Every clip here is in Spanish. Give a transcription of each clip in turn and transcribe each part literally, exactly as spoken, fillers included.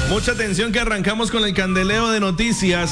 Mucha atención que arrancamos con el candeleo de noticias.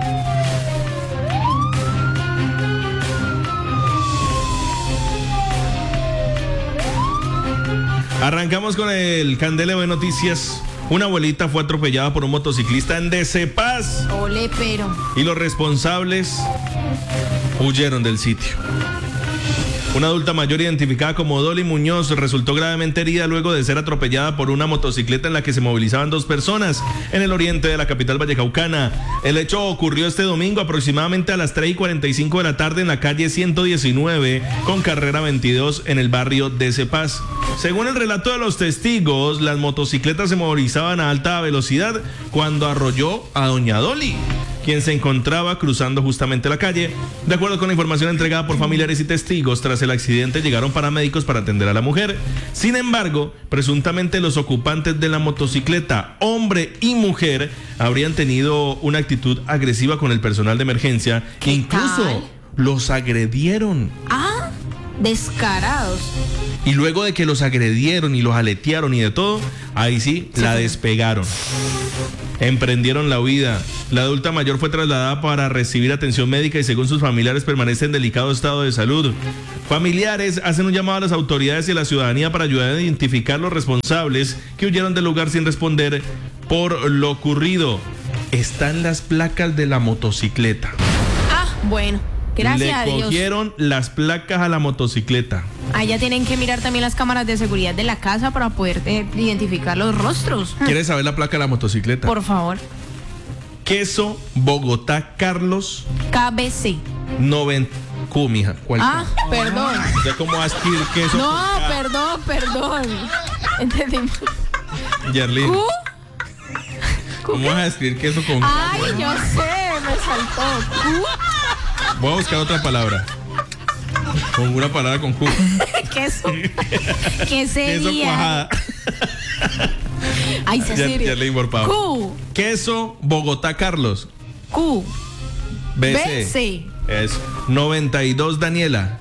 Arrancamos con el candeleo de noticias. Una abuelita fue atropellada por un motociclista en Decepaz. Ole, pero. Y los responsables huyeron del sitio. Una adulta mayor identificada como Dolly Muñoz resultó gravemente herida luego de ser atropellada por una motocicleta en la que se movilizaban dos personas en el oriente de la capital vallecaucana. El hecho ocurrió este domingo aproximadamente a las tres y cuarenta y cinco de la tarde en la calle ciento diecinueve con carrera veintidós en el barrio de Decepaz. Según el relato de los testigos, las motocicletas se movilizaban a alta velocidad cuando arrolló a doña Dolly, quien se encontraba cruzando justamente la calle. De acuerdo con la información entregada por familiares y testigos, tras el accidente llegaron paramédicos para atender a la mujer. Sin embargo, presuntamente los ocupantes de la motocicleta, hombre y mujer, habrían tenido una actitud agresiva con el personal de emergencia e incluso tal? los agredieron. Ah, descarados. Y luego de que los agredieron y los aletearon y de todo, ahí sí, Sí, la sí. despegaron. Emprendieron la huida. La adulta mayor fue trasladada para recibir atención médica y según sus familiares permanece en delicado estado de salud. Familiares hacen un llamado a las autoridades y a la ciudadanía para ayudar a identificar los responsables que huyeron del lugar sin responder por lo ocurrido. Están las placas de la motocicleta. Ah, bueno. Gracias a Le Dios. cogieron las placas a la motocicleta. Allá tienen que mirar también las cámaras de seguridad de la casa para poder eh, identificar los rostros. ¿Quieres saber la placa de la motocicleta? Por favor. Queso Bogotá Carlos K B C. noventa. Q, mija. ¿Cuál? Ah, perdón. ¿Ya cómo vas a escribir queso? No, con K? perdón, perdón. Entendimos. Yerlin, ¿Q? ¿cómo vas a escribir queso con K? Ay, yo sé, me saltó. ¿Q? Voy a buscar otra palabra. Con una palabra con Q. Queso. ¿Qué sería? Queso cuajada. Ay, se Ya- serio. Yerlin, por favor. Q. Queso Bogotá Carlos. Q. B C. B C. Es noventa y dos Daniela.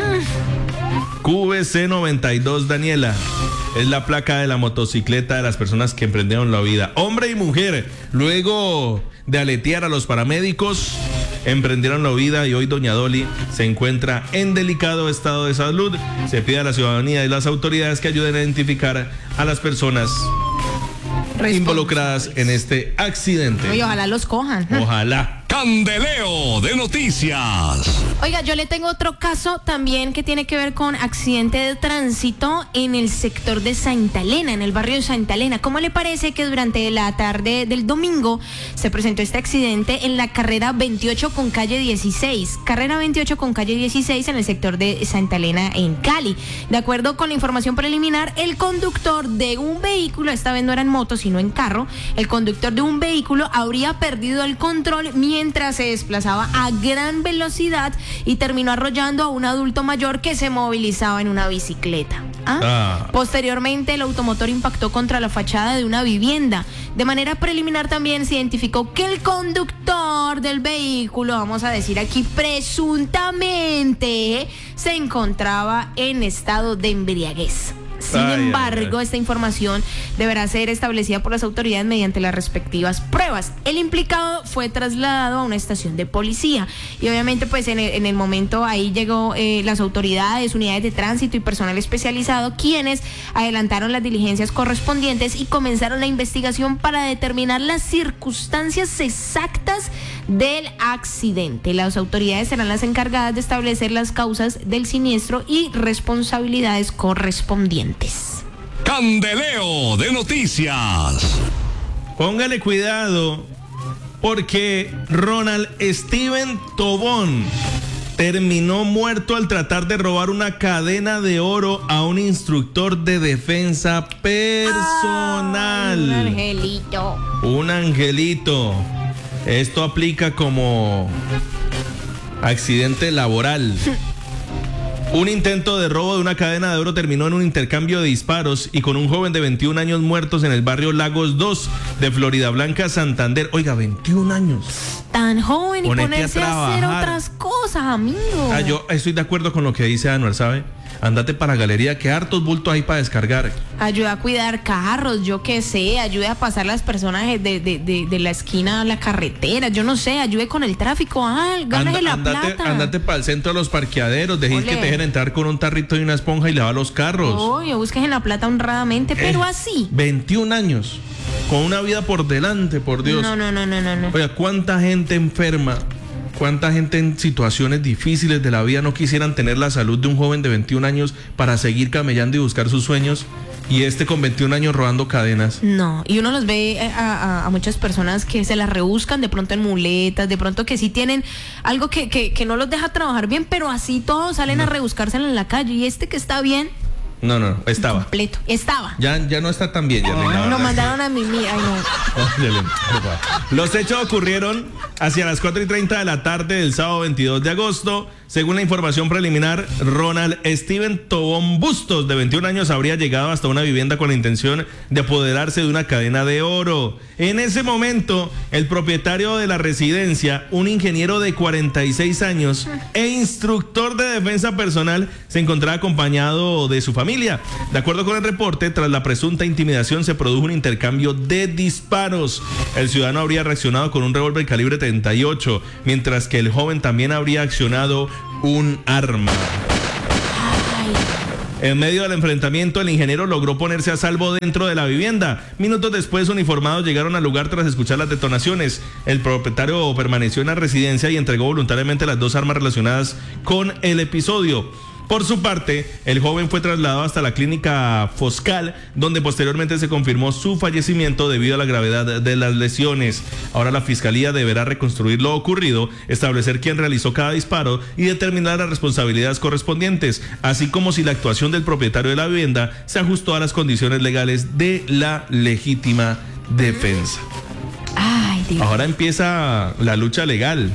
Q B C noventa y dos Daniela. Es la placa de la motocicleta de las personas que emprendieron la vida. Hombre y mujer, luego de aletear a los paramédicos, emprendieron la vida y hoy doña Dolly se encuentra en delicado estado de salud. Se pide a la ciudadanía y las autoridades que ayuden a identificar a las personas involucradas en este accidente. Oye, ojalá los cojan. Ojalá. Candeleo de noticias. Oiga, yo le tengo otro caso también que tiene que ver con accidente de tránsito en el sector de Santa Elena, en el barrio de Santa Elena. ¿Cómo le parece que durante la tarde del domingo se presentó este accidente en la carrera veintiocho con calle dieciséis? Carrera veintiocho con calle dieciséis en el sector de Santa Elena en Cali. De acuerdo con la información preliminar, el conductor de un vehículo, esta vez no era en moto sino en carro, el conductor de un vehículo habría perdido el control mientras mientras se desplazaba a gran velocidad y terminó arrollando a un adulto mayor que se movilizaba en una bicicleta. ¿Ah? Ah. Posteriormente, el automotor impactó contra la fachada de una vivienda. De manera preliminar también se identificó que el conductor del vehículo, vamos a decir aquí presuntamente, se encontraba en estado de embriaguez. Sin Ay, embargo, ay, ay. esta información deberá ser establecida por las autoridades mediante las respectivas pruebas. El implicado fue trasladado a una estación de policía y obviamente pues en el, en el momento ahí llegó eh, las autoridades, unidades de tránsito y personal especializado, quienes adelantaron las diligencias correspondientes y comenzaron la investigación para determinar las circunstancias exactas del accidente. Las autoridades serán las encargadas de establecer las causas del siniestro y responsabilidades correspondientes. Candeleo de noticias. Póngale cuidado porque Ronald Steven Tobón terminó muerto al tratar de robar una cadena de oro a un instructor de defensa personal. Ah, un angelito. Un angelito. Esto aplica como accidente laboral. Un intento de robo de una cadena de oro terminó en un intercambio de disparos y con un joven de veintiún años muertos en el barrio Lagos dos de Florida Blanca, Santander. Oiga, veintiún años. Tan joven y Ponete a ponerse a, hacer trabajar. otras cosas, amigo. Ah, yo estoy de acuerdo con lo que dice Anuar, ¿sabe? Andate para la galería, que hartos bultos hay para descargar. Ayuda a cuidar carros, yo qué sé, ayude a pasar las personas de, de, de, de la esquina a la carretera, yo no sé, ayude con el tráfico, ah, gánese la andate, plata. Andate para el centro de los parqueaderos, dejéis que te dejen entrar con un tarrito y una esponja y lavar los carros. Oye, busques en la plata honradamente, pero eh, así. veintiún años, con una vida por delante, por Dios. No, no, no, no, no. no. Oiga, ¿cuánta gente enferma? ¿Cuánta gente en situaciones difíciles de la vida no quisieran tener la salud de un joven de veintiún años para seguir camellando y buscar sus sueños? Y este con veintiún años robando cadenas. No, y uno los ve a, a, a muchas personas que se las rebuscan de pronto en muletas, de pronto que sí tienen algo que, que, que no los deja trabajar bien, pero así todos salen no. a rebuscárselo en la calle. Y este que está bien... No, no, estaba. Completo. Estaba. Ya, ya no está tan bien. Ya oh, lo mandaron a mimir. Ay, no. Los hechos ocurrieron hacia las cuatro y treinta de la tarde del sábado veintidós de agosto. Según la información preliminar, Ronald Steven Tobón Bustos, de veintiún años, habría llegado hasta una vivienda con la intención de apoderarse de una cadena de oro. En ese momento, el propietario de la residencia, un ingeniero de cuarenta y seis años e instructor de defensa personal, se encontraba acompañado de su familia. De acuerdo con el reporte, tras la presunta intimidación se produjo un intercambio de disparos. El ciudadano habría reaccionado con un revólver calibre treinta y ocho, mientras que el joven también habría accionado un arma. En medio del enfrentamiento, el ingeniero logró ponerse a salvo dentro de la vivienda. Minutos después, uniformados llegaron al lugar tras escuchar las detonaciones. El propietario permaneció en la residencia y entregó voluntariamente las dos armas relacionadas con el episodio. Por su parte, el joven fue trasladado hasta la clínica Foscal, donde posteriormente se confirmó su fallecimiento debido a la gravedad de las lesiones. Ahora la fiscalía deberá reconstruir lo ocurrido, establecer quién realizó cada disparo y determinar las responsabilidades correspondientes, así como si la actuación del propietario de la vivienda se ajustó a las condiciones legales de la legítima defensa. Ay, Dios. Ahora empieza la lucha legal.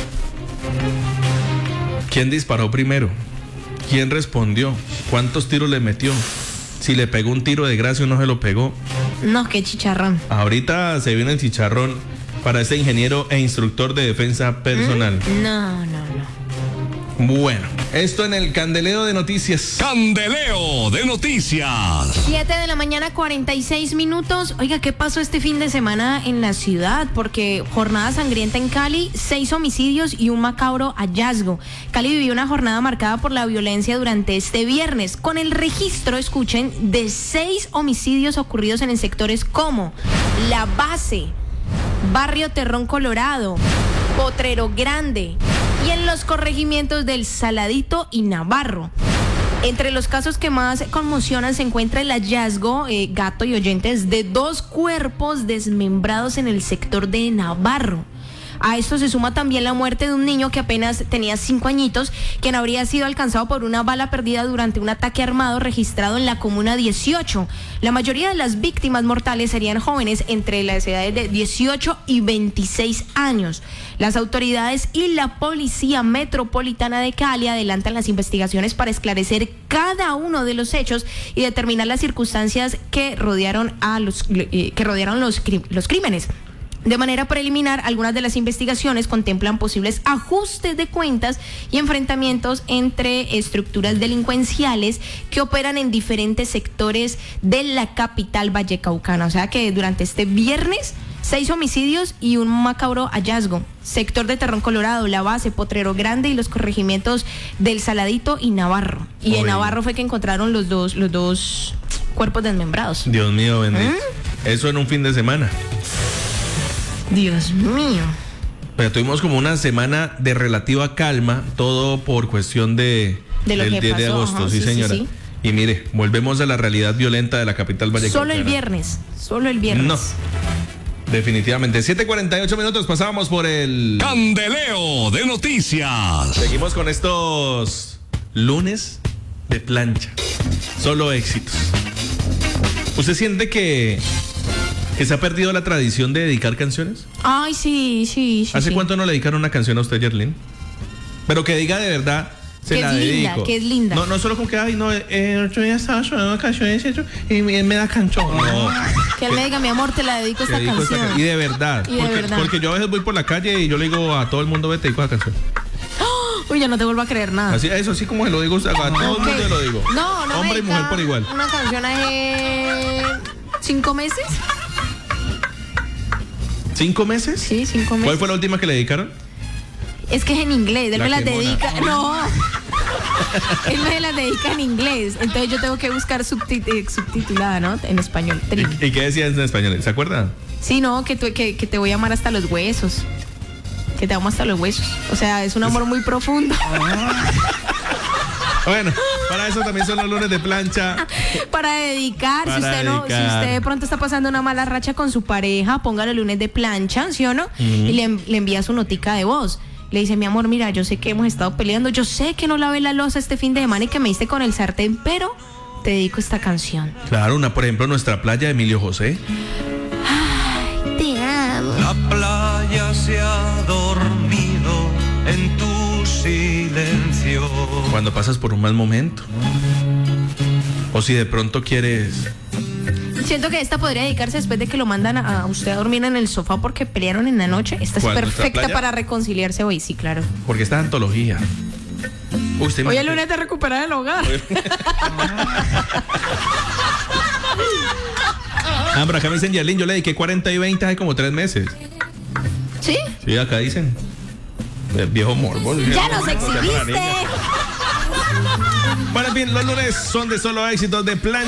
¿Quién disparó primero? ¿Quién respondió? ¿Cuántos tiros le metió? Si le pegó un tiro de gracia o no se lo pegó. No, qué chicharrón. Ahorita se viene el chicharrón para este ingeniero e instructor de defensa personal. ¿Mm? No, no, no. Bueno, esto en el Candeleo de Noticias. Candeleo de Noticias. siete de la mañana, cuarenta y seis minutos. Oiga, ¿qué pasó este fin de semana en la ciudad? Porque jornada sangrienta en Cali, seis homicidios y un macabro hallazgo. Cali vivió una jornada marcada por la violencia durante este viernes, con el registro, escuchen, de seis homicidios ocurridos en sectores como La Base, Barrio Terrón Colorado, Potrero Grande y en los corregimientos del Saladito y Navarro. Entre los casos que más conmocionan se encuentra el hallazgo, eh, gato y oyentes, de dos cuerpos desmembrados en el sector de Navarro. A esto se suma también la muerte de un niño que apenas tenía cinco añitos, quien habría sido alcanzado por una bala perdida durante un ataque armado registrado en la comuna dieciocho. La mayoría de las víctimas mortales serían jóvenes entre las edades de dieciocho y veintiséis años. Las autoridades y la Policía Metropolitana de Cali adelantan las investigaciones para esclarecer cada uno de los hechos y determinar las circunstancias que rodearon a los eh, que rodearon los, los crímenes. De manera preliminar, algunas de las investigaciones contemplan posibles ajustes de cuentas y enfrentamientos entre estructuras delincuenciales que operan en diferentes sectores de la capital vallecaucana. O sea que durante este viernes, seis homicidios y un macabro hallazgo. Sector de Terrón Colorado, La Base, Potrero Grande y los corregimientos del Saladito y Navarro. Y Oye. en Navarro fue que encontraron los dos, los dos cuerpos desmembrados. Dios mío, bendito. ¿Mm? Eso en un fin de semana. Dios mío. Pero tuvimos como una semana de relativa calma, todo por cuestión de, de lo del que diez pasó, de agosto, ajá, sí, sí señora. Sí, sí. Y mire, volvemos a la realidad violenta de la capital vallecaucana. Solo el viernes, solo el viernes. No, definitivamente. siete cuarenta y ocho minutos, pasábamos por el Candeleo de Noticias. Seguimos con estos lunes de plancha. Solo éxitos. ¿Usted siente que... ¿Que se ha perdido la tradición de dedicar canciones? Ay, sí, sí, sí. ¿Hace sí. cuánto no le dedicaron una canción a usted, Yerlin? Pero que diga de verdad, se que la es dedico. Linda, que es linda. No, no solo con que, ay, no, eh, yo ya estaba sonando canciones y él me da canchón. No. Que él me diga, mi amor, te la dedico esta dedico canción. Esta, y de verdad. Y de porque, verdad. Porque yo a veces voy por la calle y yo le digo a todo el mundo, vete, dedico la canción. Uy, ya no te vuelvo a creer nada. Así, eso así como se lo digo a todo el Ok. mundo se lo digo. No, no. Hombre y me mujer dedica por igual. Una canción hace cinco meses. ¿Cinco meses? Sí, cinco meses. ¿Cuál fue la última que le dedicaron? Es que es en inglés, él La me las quemona. dedica. No. Él me las dedica en inglés. Entonces yo tengo que buscar subtit- eh, subtitulada, ¿no? En español. Tri. ¿Y, y qué decía en español? ¿Se acuerdan? Sí, no, que, tú- que, que te voy a amar hasta los huesos. Que te amo hasta los huesos. O sea, es un amor muy profundo. Bueno, para eso también son los lunes de plancha. Para dedicar, si Para usted no, si dedicar. usted de pronto está pasando una mala racha con su pareja, póngale lunes de plancha, ¿sí o no? Y le, le envía su notica de voz. Le dice, mi amor, mira, yo sé que hemos estado peleando, yo sé que no lavé la loza este fin de semana y que me diste con el sartén, pero te dedico esta canción. Claro, una, por ejemplo, nuestra playa de Emilio José. Te amo. La playa se ha dormido en tu silencio. Cuando pasas por un mal momento. O si de pronto quieres. Siento que esta podría dedicarse después de que lo mandan a, a usted a dormir en el sofá porque pelearon en la noche. Esta es ¿Cuál, nuestra perfecta playa? para reconciliarse hoy, sí, claro. Porque esta es antología. Uy, usted Hoy el imagínate- lunes de recuperar el hogar. Ah, pero acá me dicen, Yerlin, yo le dediqué cuarenta y veinte hace como tres meses. ¿Sí? Sí, acá dicen. El viejo morbo. Ya nos Bueno, exhibiste. Bueno, en fin, los lunes son de solo éxitos de plancha.